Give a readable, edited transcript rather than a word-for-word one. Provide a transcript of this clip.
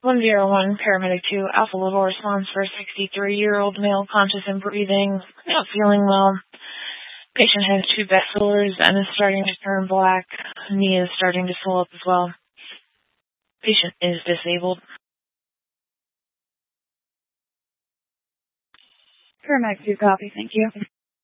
101, Paramedic 2, Alpha Level response for a 63-year-old male conscious and breathing, not feeling well. Patient has 2 vessels and is starting to turn black. Knee is starting to swell up as well. Patient is disabled. Paramedic 2, copy. Thank you.